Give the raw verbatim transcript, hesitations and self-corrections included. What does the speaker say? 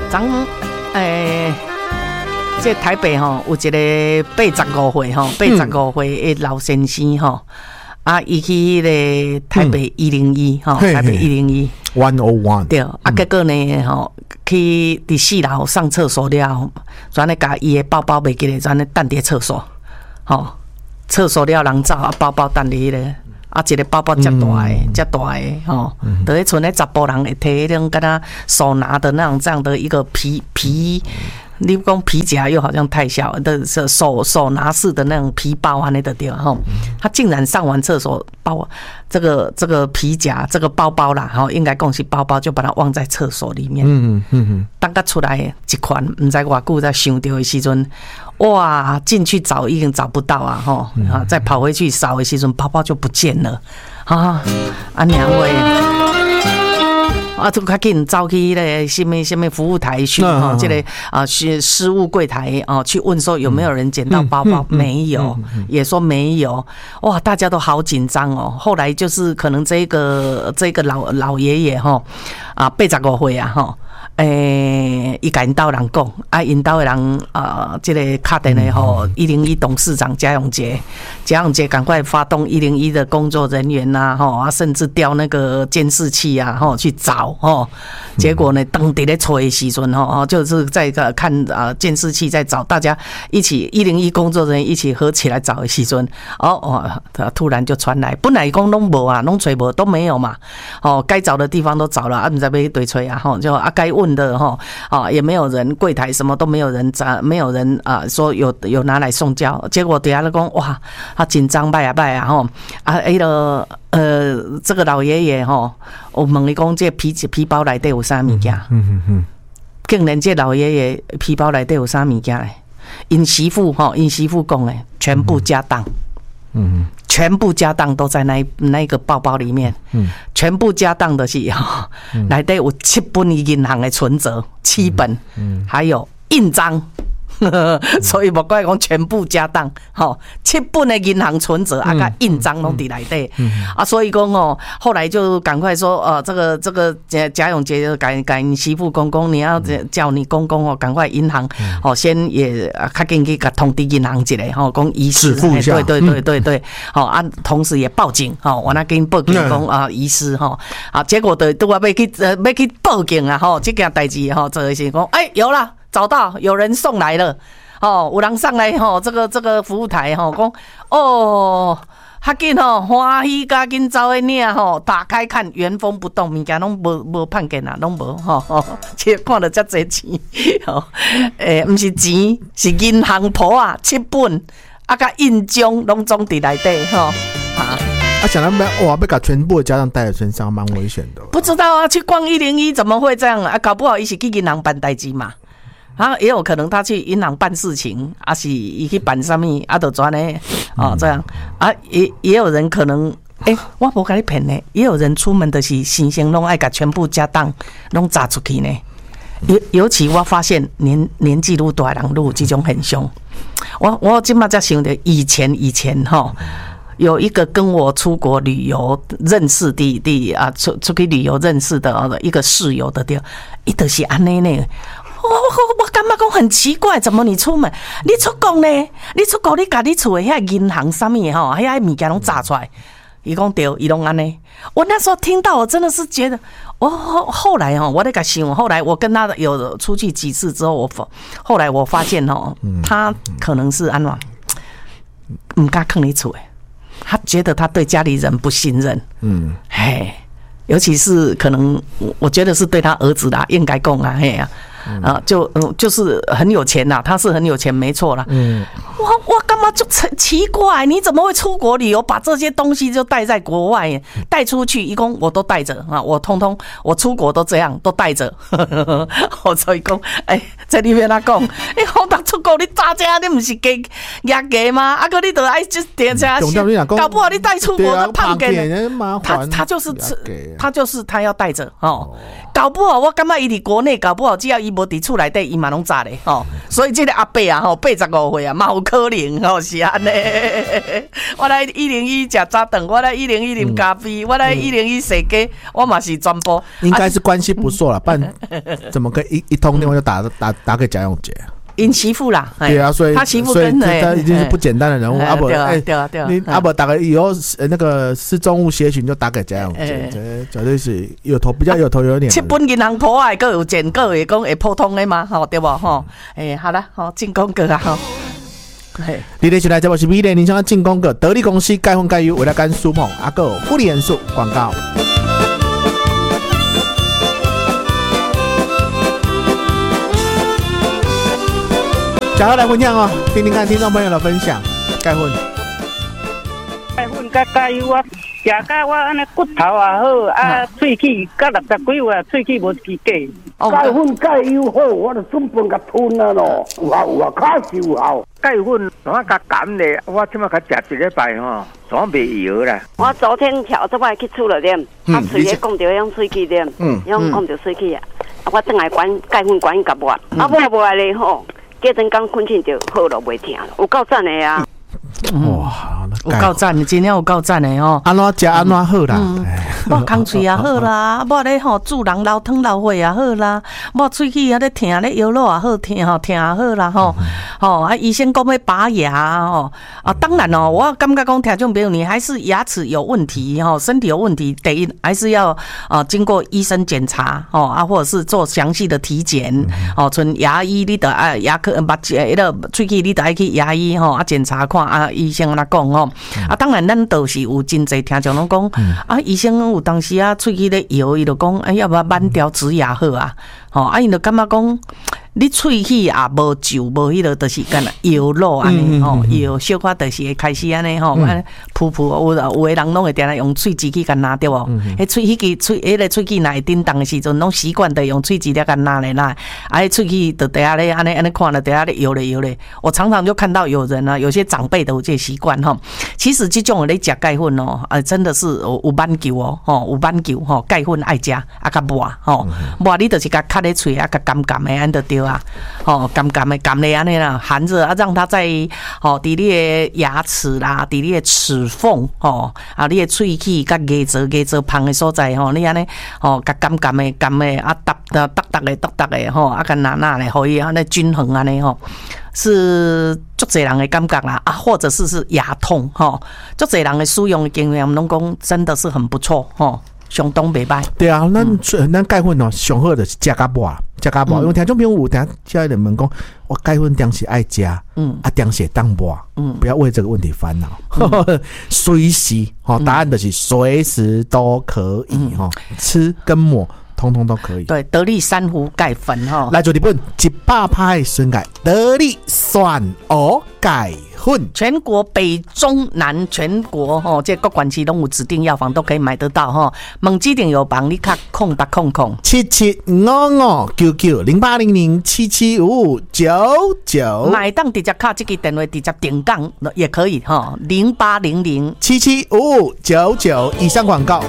咱诶，这台北吼有一个八十五岁吼，八十五岁的老先生吼，啊，伊去咧台北一零一吼，台北一零一 one oh one 对，啊，结果呢吼，去伫四楼上厕所了，转咧甲伊的包包袂记咧，转咧等伫厕所，吼，厕所了人走，啊，包包等伫咧。啊，一个包包遮大诶，遮大诶，吼，等于像那查甫人会摕迄种跟他手拿的那种这样的一个皮皮，你讲皮夹又好像太小的手手拿式的那种皮包啊，那个对吼，他竟然上完厕所包这个这个皮夹这个包包啦，吼，应该讲是包包，就把它忘在厕所里面。嗯嗯嗯，当他出来一款，唔知偌久才想到的时阵。哇，进去找已经找不到啊，吼，啊，再跑回去扫的时阵，包包就不见了，啊，啊两位，啊，就较紧走去咧什么什么服务台去，哈，这个啊是失物柜台啊，去问说有没有人捡到包包，没有，也说没有，哇，大家都好紧张哦。后来就是可能这个这个老老爷爷哈，啊，八十五岁啊，哈。诶，伊甲因兜人讲，啊，因兜的人啊，这个打电话吼一零一董事长贾永杰，贾永杰赶快发动一零一的工作人员呐，吼啊，甚至调那个监视器啊，吼去找吼，结果呢，当地咧找的时阵吼，就是在看啊监视器在找，大家一起一零一工作人员一起合起来找的时阵，哦哦，突然就传来，本来讲拢无啊，拢找无都没有嘛，哦，该找的地方都找了，啊，唔知要对找啊，吼，就啊该问的哈啊，也没有人柜台什么都没有人找，没有人啊说有有拿来送交，结果底下就讲哇，他紧张拜啊拜啊哈啊，迄个呃这个老爷爷哈，我问伊讲这皮皮包内底有啥物件？嗯嗯嗯，竟然这老爷爷皮包内底有啥物件嘞？因媳妇哈，因媳妇讲诶，全部家当。嗯，全部家当都在那那个包包里面，嗯，全部家当的是哈，内底有七本银行的存折，七本，嗯，还有印章。所以莫怪讲全部家当，吼，七本的银行存折啊，甲印章拢伫内底，啊，所以讲哦，后来就赶快说，呃，这个这个贾贾永杰就赶赶媳妇公公，你要叫你公公哦，赶快银行哦，先也较紧去甲通知银行一下，吼，讲遗失，对对对对对，好啊，同时也报警，吼，我那跟报警讲啊遗失，吼，啊，结果的都要要去呃要去报警啊，吼，这件代志吼，做的是讲，哎，有了。找到有人送来了，哦，有人上来吼，这个这个服务台吼，讲哦，较紧吼，欢喜加紧走的领吼，打开看原封不动，物件拢无无判件啊，拢无吼吼，其实看到遮侪钱，吼，诶，毋是钱，是银行簿啊，七本啊，甲印章拢总伫内底吼，啊。 啊，想他们哇，被把全部的家当带在身上，蛮危险的。 不知道啊，去逛一零一怎么会这样啊？搞不好一起去银行办代志嘛。啊，也有可能他去银行办事情，啊是伊去办什么，啊就转呢，哦这样啊，也也有人可能，哎、欸，我无甲你骗呢，也有人出门的是新鲜拢爱甲全部家当拢砸出去呢。尤尤其我发现年年纪愈大人愈有这种现象，我我今嘛才想到以前以前哈。有一个跟我出国旅游认识的的啊，出出去旅游认识的一个室友的，对，伊就是安尼呢。我我我感觉讲很奇怪，怎么你出门，你出国呢？你出国你家你厝的遐银行啥物吼，遐物件拢炸出来。伊讲对，伊拢安尼。我那时候听到，我真的是觉得，我后来哈，我在个想，后来我跟他有出去几次之后，我后来我发现哦，他可能是安怎，唔敢囥你厝的。他觉得他对家里人不信任，嗯，嘿，尤其是可能，我觉得是对他儿子啦，应该讲啊，嘿呀、啊，啊，就嗯，就是很有钱呐，他是很有钱，没错啦，嗯，我我干嘛就奇怪，你怎么会出国旅游，把这些东西就带在国外，带出去，一共我都带着啊，我通通我出国都这样，都带着，我所以讲，哎，在里面他讲，哎，好当出国你炸这你不是给压价吗？啊，哥你得爱就点这样，搞不好你带出国的胖给他，他就是他就是他要带着哦，搞不好我感觉伊伫国内，搞不好只要伊无伫厝内底，伊嘛拢炸咧哦，所以这个阿伯啊吼，八十五岁啊，嘛有可能顿哦，是安尼。我来一零一食早顿，我来一零一啉咖啡，我来一零一洗鸡，我嘛是全部。 应该是关系不错了，不然怎么可以一一通电话就打打打给贾永杰？ 因媳妇啦， 对啊，所以他媳妇跟他已经是不简单的人物。阿伯，哎， 对啊，对啊， 你阿伯打个以后那个市政务协询就打给贾永杰，这绝对是有头比较有头有脸。 七本银行图啊，各有见，各会讲会普通的嘛，吼对不吼？哎，好了，好进攻个啊，吼。 你哋现在这部是美联林乡进攻个得力公司钙混钙油为了干舒碰阿个护理元素广告。小何来分享哦，听听看听众朋友的分享。钙混， 钙混甲钙油啊，食甲我安尼骨头也好，啊喙齿甲六十几岁喙齿无支架。 钙混钙油好，我就准备甲吞啊咯，有效有效，确实有效。 钙混我甲减咧，我即马甲食一礼拜吼，全袂摇啦。 我昨天跳这摆去厝了点，啊喙咧讲着用喙齿点，用讲着喙齿啊，我等来管钙混管甲抹，啊抹无来咧吼。隔阵刚困醒就好了，袂疼了，有够赞的啊！ 哇， 有够赞的，真正有够赞的哦。 安怎食安怎好啦？ 抹空喙也好啦，抹咧吼煮人流汤流血也好啦，抹喙齿啊咧疼咧摇落也好，疼吼疼也好啦吼。吼啊，医生讲要拔牙吼啊，当然哦，我感觉讲听众朋友，你还是牙齿有问题吼，身体有问题，得还是要啊经过医生检查吼啊，或者是做详细的体检哦。像牙医你得啊牙科目迄个喙齿你得爱去牙医吼啊检查看啊，医生来讲吼啊，当然咱都是有真侪听众拢讲啊，医生有当时啊喙齿咧摇，伊就讲哎要不要挽掉植牙好啊？吼啊，伊就感觉讲。你喙齿也无皱，无迄个，就是干啦摇落安尼吼，摇小可就是会开始安尼吼，安噗噗，有有诶人拢会定来用喙齿去干拿对无？迄喙齿去喙，迄个喙齿若会叮当诶时阵，拢习惯的用喙齿咧干拿咧啦，啊，迄喙齿就底下咧安尼安尼看了，底下咧摇咧摇咧。我常常就看到有人啊，有些长辈都有这习惯吼。其实这种咧食钙粉哦，呃，真的是有有挽救哦，吼有挽救吼，钙粉爱食啊，甲抹吼，抹你就是甲卡咧喙啊，甲甘甘诶安就对。啊，哦，甘甘的甘咧安尼啦，含着啊，让它在哦，伫你的牙齿啦，伫你的齿缝哦，啊，你的喙齿甲牙槽牙槽旁的所在吼，你安尼哦，甲甘甘的甘的啊，搭搭搭搭的搭搭的吼，啊，甲哪哪咧，可以安尼均衡安尼吼，是足侪人的感觉啦，啊，或者是是牙痛吼，足侪人的使用的经验，拢讲真的是很不错吼。相当袂歹。 对啊，咱咱钙粉哦，上好就是食甲抹，食甲抹。因为听众朋友有听教人们讲，我钙粉当时爱食，嗯，啊，当时当抹，嗯，不要为这个问题烦恼。随时，哈，答案就是随时都可以哈，吃跟抹。通通都可以。 对，得力珊瑚钙粉哈， 来做日本一百趴酸钙，得力酸蚵钙粉， 全国北中南全国哈，这各管区拢有指定药房都可以买得到哈。猛指定药房，你卡空八空空七七五五九九零八零零七七五五九九， 买当直接卡这个电话直接点杠也可以哈，零八零零七七五五九九。以上广告